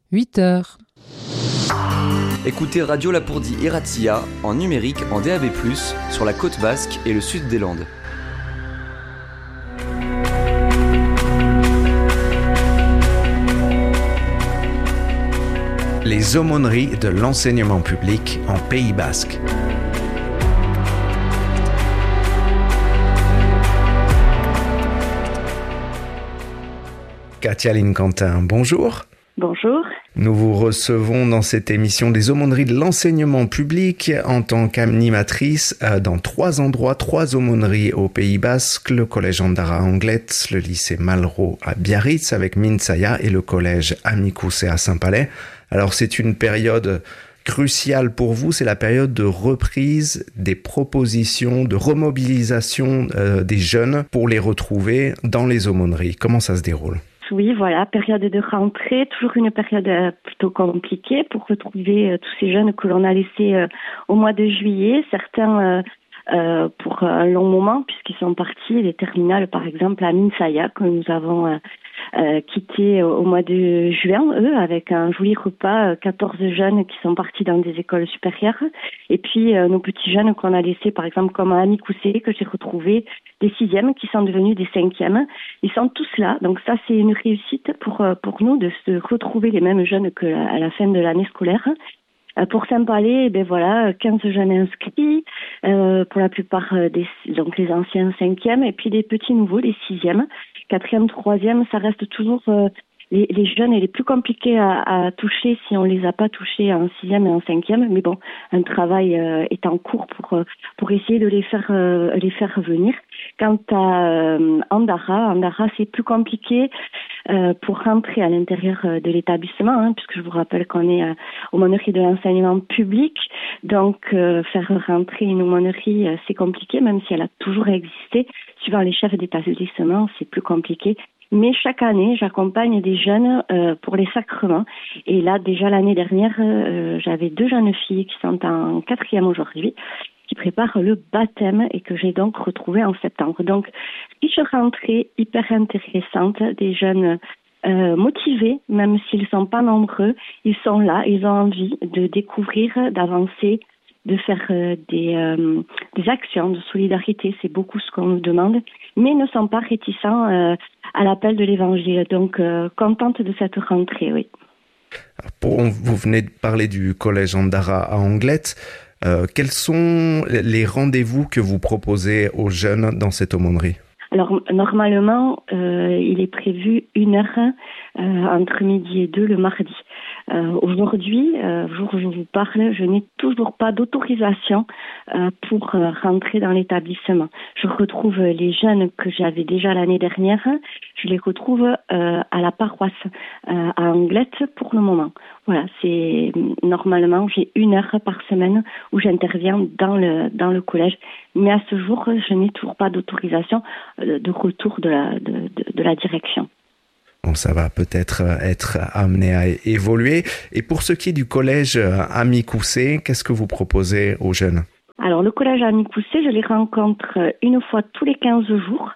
8h. Écoutez Radio Lapourdie et Ratia en numérique en DAB+, sur la côte basque et le sud des Landes. Les aumôneries de l'enseignement public en Pays basque. Katia-Line Quentin, bonjour. Bonjour. Nous vous recevons dans cette émission des aumôneries de l'enseignement public en tant qu'animatrice dans 3 endroits, 3 aumôneries au Pays basque, le collège Andara à Anglet, le lycée Malraux à Biarritz avec Minsaya et le collège Amicoussé à Saint-Palais. Alors c'est une période cruciale pour vous, c'est la période de reprise des propositions, de remobilisation des jeunes pour les retrouver dans les aumôneries. Comment ça se déroule ? Oui, voilà, période de rentrée, toujours une période plutôt compliquée pour retrouver tous ces jeunes que l'on a laissés au mois de juillet. Certains pour un long moment, puisqu'ils sont partis, les terminales par exemple à Minsaya, que nous avons quitté au mois de juin, eux, avec un joli repas, 14 jeunes qui sont partis dans des écoles supérieures, et puis nos petits jeunes qu'on a laissés par exemple comme à Amicoussé, que j'ai retrouvés, des 6e qui sont devenus des 5e. Ils sont tous là, donc ça c'est une réussite pour nous de se retrouver les mêmes jeunes qu'à la fin de l'année scolaire. Pour Saint-Palais, 15 jeunes inscrits, pour la plupart donc les anciens 5e, et puis les petits nouveaux, les 6e, 4e, 3e, ça reste toujours les jeunes et les plus compliqués à toucher si on les a pas touchés en 6e et en 5e. Mais bon, un travail est en cours pour essayer de les faire venir. Quant à Andara, c'est plus compliqué pour rentrer à l'intérieur de l'établissement, puisque je vous rappelle qu'on est aumônerie de l'enseignement public. Donc, faire rentrer une aumônerie, c'est compliqué, même si elle a toujours existé. Suivant les chefs d'établissement, c'est plus compliqué. Mais chaque année, j'accompagne des jeunes pour les sacrements. Et là, déjà l'année dernière, j'avais 2 jeunes filles qui sont en 4e aujourd'hui, qui préparent le baptême et que j'ai donc retrouvé en septembre. Donc, riche rentrée, hyper intéressante, des jeunes motivés, même s'ils sont pas nombreux, ils sont là, ils ont envie de découvrir, d'avancer, de faire des actions de solidarité, c'est beaucoup ce qu'on nous demande, mais ne sont pas réticents à l'appel de l'évangile. Donc, contente de cette rentrée, oui. Vous venez de parler du collège Andara à Anglet. Quels sont les rendez-vous que vous proposez aux jeunes dans cette aumônerie ? Alors, normalement, il est prévu 1 heure entre midi et 2 le mardi. Aujourd'hui, jour où je vous parle, je n'ai toujours pas d'autorisation pour rentrer dans l'établissement. Je retrouve les jeunes que j'avais déjà l'année dernière, je les retrouve à la paroisse à Anglet pour le moment. Voilà, c'est normalement j'ai 1 heure par semaine où j'interviens dans le collège, mais à ce jour, je n'ai toujours pas d'autorisation de retour de la direction. Bon, ça va peut-être être amené à évoluer. Et pour ce qui est du collège Amicoussé, qu'est-ce que vous proposez aux jeunes ? Alors, le collège Amicoussé, je les rencontre une fois tous les 15 jours,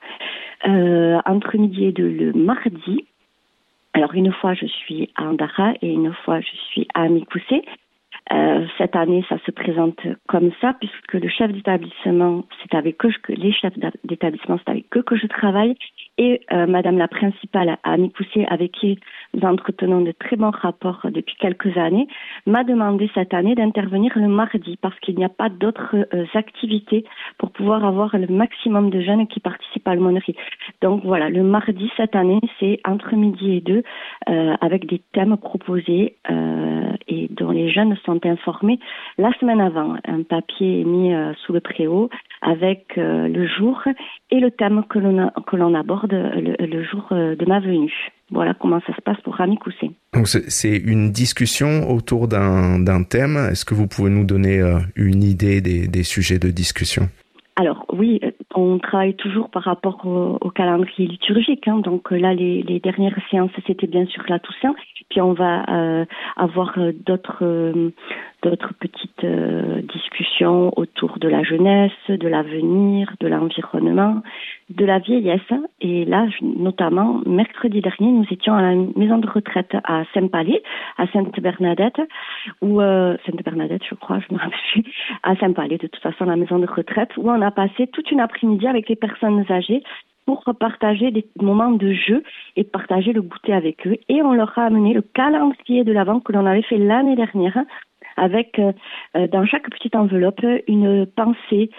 entre midi et 2 le mardi. Alors, une fois, je suis à Andara et une fois, je suis à Amicoussé. Cette année, ça se présente comme ça, puisque le chef d'établissement, c'est avec eux les chefs d'établissement, c'est avec eux que je travaille, et Madame la principale à Amicoussé, avec qui nous entretenons de très bons rapports depuis quelques années, m'a demandé cette année d'intervenir le mardi, parce qu'il n'y a pas d'autres activités pour pouvoir avoir le maximum de jeunes qui participent à l'aumônerie. Donc voilà, le mardi cette année, c'est entre midi et 2, avec des thèmes proposés et dont les jeunes sont informés la semaine avant. Un papier est mis sous le préau avec le jour et le thème que l'on aborde le jour de ma venue. Voilà comment ça se passe pour Amicoussé. Donc c'est une discussion autour d'un thème. Est-ce que vous pouvez nous donner une idée des sujets de discussion ? Alors oui, on travaille toujours par rapport au calendrier liturgique. Donc là, les dernières séances, c'était bien sûr la Toussaint. Puis on va avoir d'autres d'autres petites discussions autour de la jeunesse, de l'avenir, de l'environnement, de la vieillesse. Et là, notamment, mercredi dernier, nous étions à la maison de retraite à Saint-Palais, à Sainte-Bernadette, ou Sainte-Bernadette, je crois, je me rappelle plus, à Saint-Palais, de toute façon, la maison de retraite, où on a passé toute une après-midi avec les personnes âgées pour partager des moments de jeu et partager le goûter avec eux. Et on leur a amené le calendrier de l'Avent que l'on avait fait l'année dernière, avec dans chaque petite enveloppe une pensée,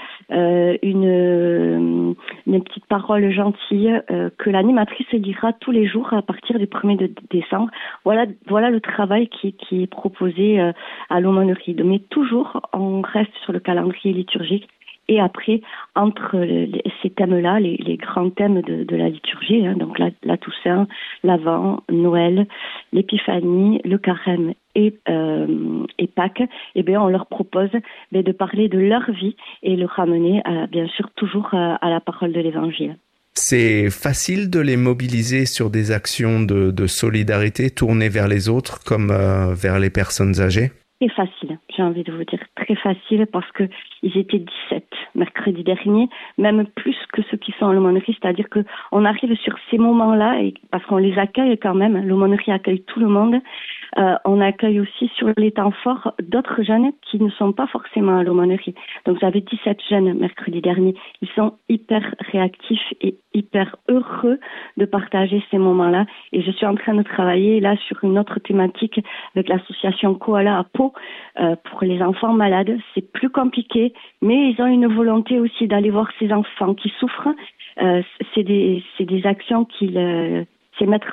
une petite parole gentille que l'animatrice lira tous les jours à partir du 1er décembre. Voilà le travail qui est proposé à l'aumônerie. Mais toujours, on reste sur le calendrier liturgique. Et après, entre ces thèmes-là, les grands thèmes de la liturgie, donc la Toussaint, l'Avent, Noël, l'Épiphanie, le Carême et Pâques, on leur propose de parler de leur vie et le ramener, bien sûr, toujours à la parole de l'Évangile. C'est facile de les mobiliser sur des actions de solidarité tournées vers les autres comme vers les personnes âgées? C'est facile, j'ai envie de vous dire, très facile, parce que ils étaient 17 mercredi dernier, même plus que ceux qui sont à l'aumônerie, c'est-à-dire que on arrive sur ces moments-là, et parce qu'on les accueille quand même, l'aumônerie accueille tout le monde, on accueille aussi sur les temps forts d'autres jeunes qui ne sont pas forcément à l'aumônerie. Donc j'avais 17 jeunes mercredi dernier, ils sont hyper réactifs et hyper heureux de partager ces moments-là, et je suis en train de travailler là sur une autre thématique avec l'association Koala à Pau, pour les enfants malades. C'est plus compliqué, mais ils ont une volonté aussi d'aller voir ces enfants qui souffrent. C'est des actions c'est mettre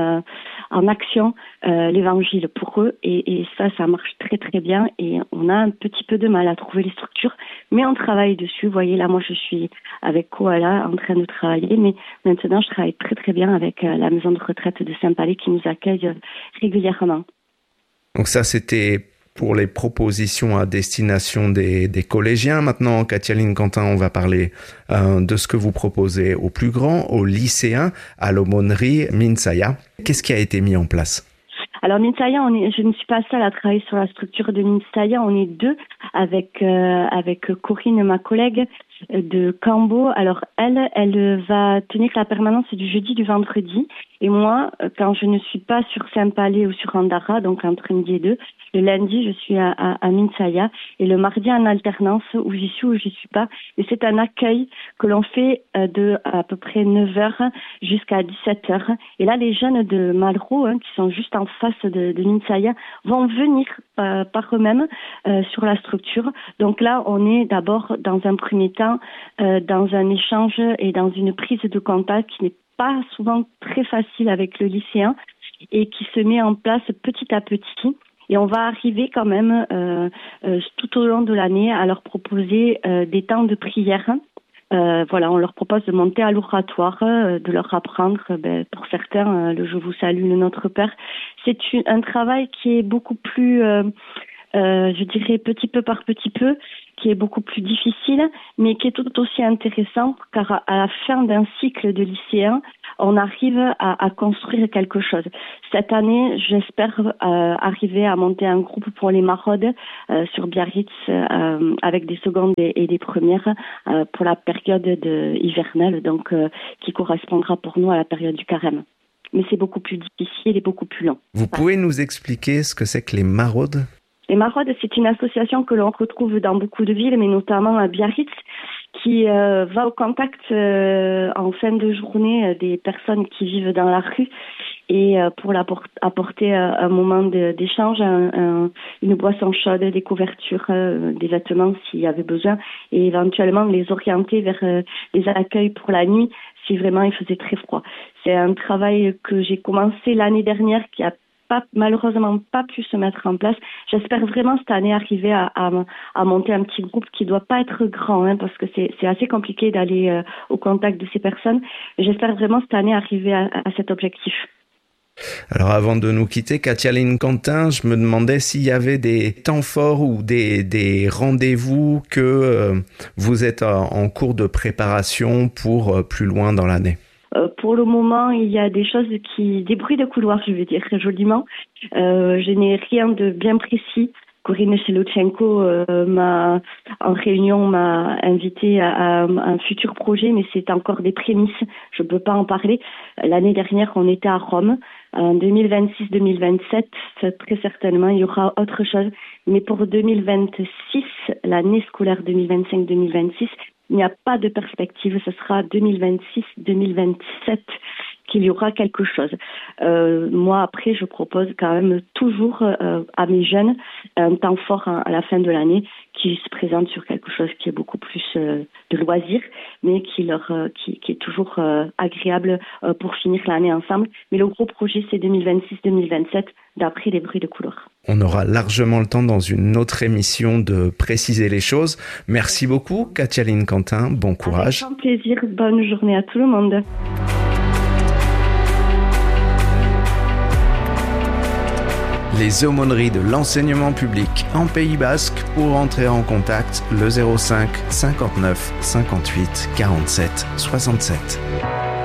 en action l'évangile pour eux, et ça marche très très bien, et on a un petit peu de mal à trouver les structures, mais on travaille dessus. Vous voyez, là moi je suis avec Koala en train de travailler, mais maintenant je travaille très très bien avec la maison de retraite de Saint-Palais qui nous accueille régulièrement. Donc ça, c'était pour les propositions à destination des collégiens. Maintenant, Katia-Line Quentin, on va parler de ce que vous proposez aux plus grands, aux lycéens, à l'aumônerie Minsaya. Qu'est-ce qui a été mis en place? Alors Minsaya, je ne suis pas seule à travailler sur la structure de Minsaya, on est deux avec Corinne, ma collègue de Cambo. Alors elle va tenir la permanence du jeudi, du vendredi, et moi, quand je ne suis pas sur Saint-Palais ou sur Andara, donc entre midi et 2, le lundi je suis à Minsaya, et le mardi en alternance, où j'y suis ou j'y suis pas. Et c'est un accueil que l'on fait de à peu près 9h jusqu'à 17h. Et là, les jeunes de Malraux, qui sont juste en face de Minsaya, vont venir par eux-mêmes sur la structure. Donc là, on est d'abord dans un premier temps dans un échange et dans une prise de contact qui n'est pas souvent très facile avec le lycéen, et qui se met en place petit à petit. Et on va arriver quand même tout au long de l'année à leur proposer des temps de prière. On leur propose de monter à l'oratoire, de leur apprendre, pour certains, le Je vous salue, le Notre Père. C'est un travail qui est beaucoup plus, je dirais, petit peu par petit peu, qui est beaucoup plus difficile, mais qui est tout aussi intéressant, car à la fin d'un cycle de lycéens, on arrive à construire quelque chose. Cette année, j'espère arriver à monter un groupe pour les maraudes sur Biarritz, avec des secondes et des premières, pour la période hivernale, donc qui correspondra pour nous à la période du carême. Mais c'est beaucoup plus difficile et beaucoup plus long. Vous pouvez nous expliquer ce que c'est que les maraudes ? Les maraudes, c'est une association que l'on retrouve dans beaucoup de villes, mais notamment à Biarritz, qui va au contact en fin de journée des personnes qui vivent dans la rue, et pour apporter un moment d'échange, une boisson chaude, des couvertures, des vêtements s'il y avait besoin, et éventuellement les orienter vers les accueils pour la nuit si vraiment il faisait très froid. C'est un travail que j'ai commencé l'année dernière, qui a malheureusement pas pu se mettre en place. J'espère vraiment cette année arriver à monter un petit groupe qui doit pas être grand, parce que c'est assez compliqué d'aller au contact de ces personnes. J'espère vraiment cette année arriver à cet objectif. Alors avant de nous quitter, Katia-Line Quentin, je me demandais s'il y avait des temps forts ou des rendez-vous que vous êtes en cours de préparation pour plus loin dans l'année. Pour le moment, il y a des bruits de couloir, je vais dire joliment. Je n'ai rien de bien précis Corinne Shelochenko m'a invité à un futur projet, mais c'est encore des prémices. Je ne peux pas en parler. L'année dernière, on était à Rome. En 2026-2027, très certainement, il y aura autre chose. Mais pour 2026, l'année scolaire 2025-2026, il n'y a pas de perspective. Ce sera 2026-2027 qu'il y aura quelque chose. Moi, après, je propose quand même toujours à mes jeunes un temps fort à la fin de l'année qui se présente sur quelque chose qui est beaucoup plus de loisirs, mais qui est toujours agréable pour finir l'année ensemble. Mais le gros projet, c'est 2026-2027, d'après les bruits de couloir. On aura largement le temps dans une autre émission de préciser les choses. Merci beaucoup, Katialine Quentin. Bon courage. Avec grand plaisir. Bonne journée à tout le monde. Les aumôneries de l'enseignement public en Pays Basque. Pour entrer en contact, le 05 59 58 47 67.